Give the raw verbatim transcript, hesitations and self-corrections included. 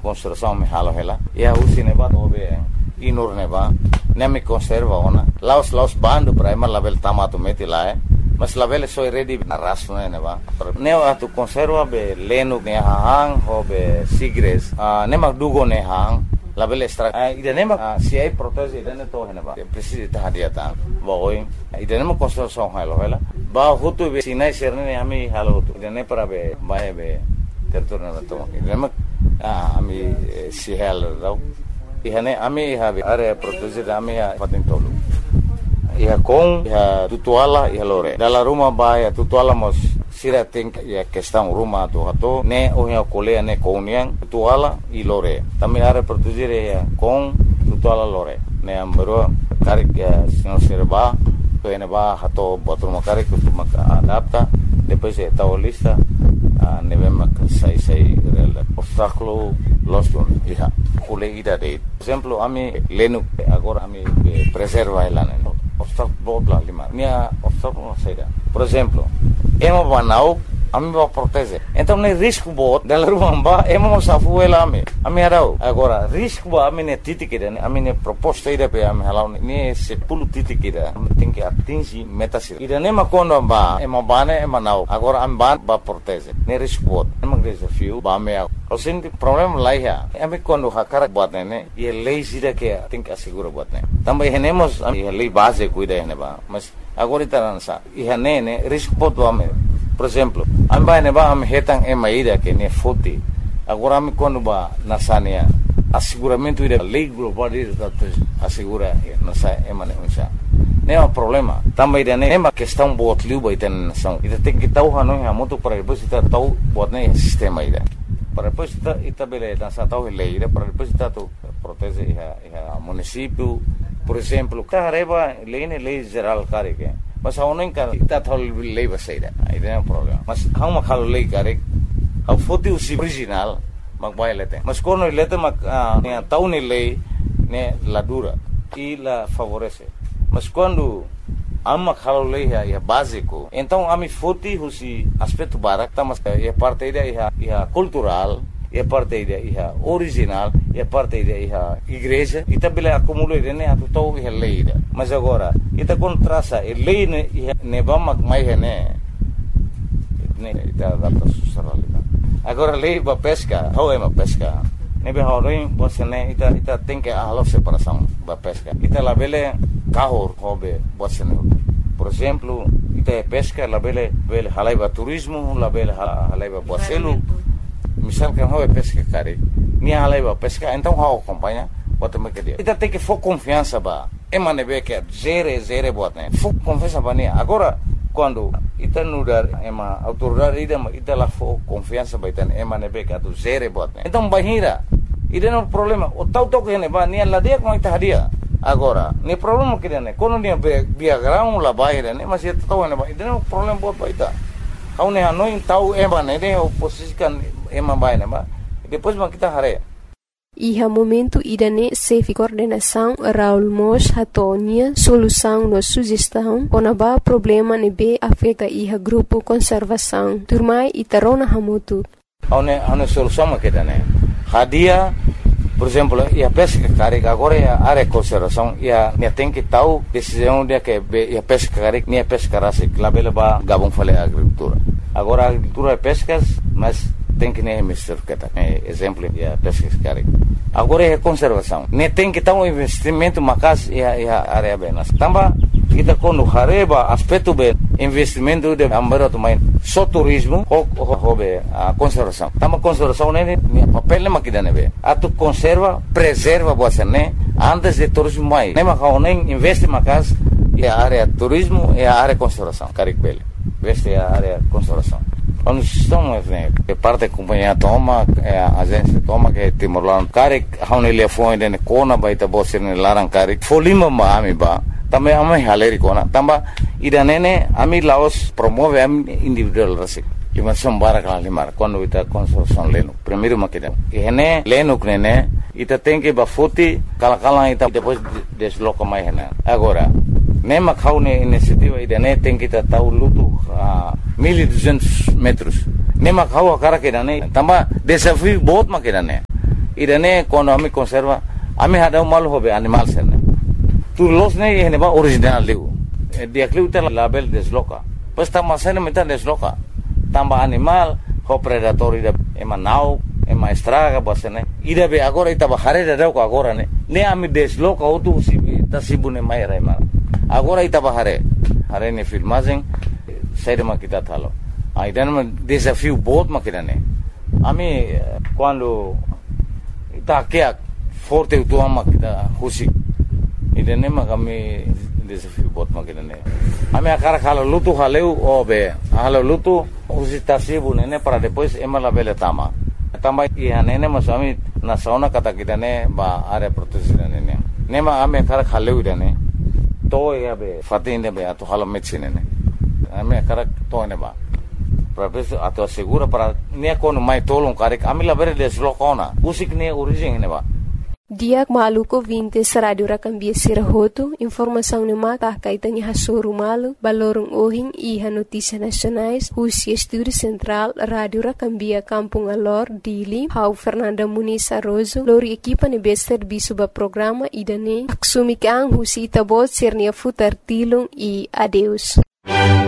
construção me halo hela ia usi neba tobe inur neba nemi conserva ona laos laos bando para ema label tamato meti lá mas label so ready na raso neba neo atu conserva be lenu ne hang ho be sigres nema dugo ne hang label extra ida nema si ai protege ida ne to neba precisa ta dia ta boy ida nema construção halo hela ba hutu be sinai serne ami halo hutu ida ne para be bae be terturna to ida nema ami si halo dau ihane ami habe area proteger ami patin tolu ia com ia tutuala ia lore dalla rumah ba ia tutuala mos sira think ia questão rumah tu hato ne o ia colea ne counian tutuala i lore também area proteger ia com tutuala lore ne ambero karik senhor serba to ene ba hato botruma karik tu maka adapta depois é tal lista ne vemos sai sai obstáculo los don ia kule ida de exemplo ami lenu agora ami preserva ela né obstáculo bla lima minha obstáculo saída por exemplo emo banau ami va proteger então nem risco bot dela rumba emo safu ela ami ami arau agora risco ba ami ne titikida ami ne proposta ida pe ami halau ne se pulu titikida tem que atingir meta sira ida ne makondo ba emo bane emo nau agora ami ban ba proteger ne risco bot emo desafio ba me o senti problema lá ya ami quando hakara bot ne e lei sira que tem que assegurar bot ne também renemos a lei base cuida ne ba mas agora itaransa e ne ne risco bot ba me por exemplo amba ne ba am hetang emaida que ne foti agora me quando ba nasania asseguramento ida lei global ida assegura nasa emane unsa ne é um problema também ida ne uma questão bot liu ba ita nação ida tem que tau hanu ha moto para depois ita tau bot ne sistema ida para depois ita ita bele nasa tau lei ida para depois ita tu protege a município por exemplo carreba lei ne lei geral care que mas a unen ka ita thol lei baseira aí tem um problema mas hang ma khalo lei kare a foti usi original mag bailete mas quando lete mag ne tau ne lei ne la dura e la favorece mas quando amma khalo lei é básico então ami foti usi aspecto barak mas é parte da é cultural é parte da é original é parte da é igreja e também acumula né a total é lei mas agora ita contrasa e lei ne ne vamos mais né ne ita adapta socialidade agora lei ba pesca how é uma pesca ne be horin você né ita ita tem que a separação ba pesca ita la bele carro hobe você né por exemplo ita é pesca la bele bele halaiba turismo la bele halaiba boacelo misal que how é pesca cara ni halaiba pesca então how acompanha bota me que dia ita tem que for confiança ba emane be que zero zero bot né for confiança ba ne agora quando ita nudar ema autoridade ida ita la for confiança ba ita emane be que do zero bot né então bahira ida no problema o tau tau que ne ba ni la dia com ita hadia agora ni problema que ne quando ni diagrama la bahira né mas ita tau ne ba ida no problema bot ba ita how ne hanoi tau emane ne o posisikan ema ba ne ba depois ma kita hare Iha momento idane safe coordenação Raul Mos hatonia solução no sugestão onaba problema ne be afeta iha grupo conservação turmai itarona hamutu one one solução ma kedane hadia por exemplo ia pesca carega agora ia área conservação ia ne tem que tal decisão de que ia pesca carega ne pesca rase labela ba gabon fale agricultura agora agricultura é pescas mas tem que nem mister que tá exemplo de pesca carega agora é conservação ne tem que tal investimento macas e a área bem tamba kita quando hareba aspecto bem investimento de ambero também só turismo ou hobe a conservação tamba conservação ne papel ne makida ne be atu conserva preserva você né antes de turismo mai ne makau nem investe macas e a área turismo e a área conservação carega bele veste a área conservação quando estão é parte da companhia toma é a agência toma que Timor-Leste cari haune le foi de kona baita bosse ne larang cari folima ma ami ba também ami haleri kona tamba ida nene ami laos promove ami individual rasik lima sombara kala limar quando ita construção leno primeiro makida e hene leno nene ita tem que ba foti kala kala ita depois desloca mais hena agora nema kaune iniciativa ida ne tem que tahu lutu mil e duzentos metros nema kau akara que dane tamba desafio bot ma que dane idane quando ami conserva ami hada mal hobe animal sene tu los ne ene ba original leu dia kluta label desloca pues ta masene meta desloca tamba animal ho predator ida ema nau ema estraga basene ida be agora ita bahare da ko agora ne ne ami desloca otu sibi tasibune mai rema agora ita bahare hare ne filmagem saída makita thalo aidan desafio bot makita ne ami quando ita kia forte tu ama kita husi idene magami desafio bot makita ne ami akara khalo lutu haleu obe halo lutu husi tasibu ne para depois ema la bele tama tama ihane ne masami na sauna kata kita ne ba are protection ne ne nema ami akara khaleu idane to yabe fatinde be ato halo medicine ne ami akara to ne ba professor ato segura para ne kono mai tolong karek ami la bere deslocona usik ne origem ne ba Diak maluko vinte radio rakambia sirahoto informação ne mata kaitani hasoro malu balorong ohing iha notícia nacionais Husi Estúdio Central Radio Rakambia Kampung Alor Dili Hau Fernanda Muniz Arrozo lori equipa ne best serviço ba programa idane aksumikang Husi Itabot sernia futar tilong e adeus